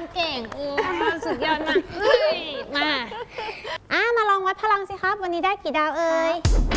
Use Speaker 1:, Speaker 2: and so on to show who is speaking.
Speaker 1: เก่งสุดยอดมากมามาลองวัดพลังสิครับวันนี้ได้กี่ดาวเอ่ย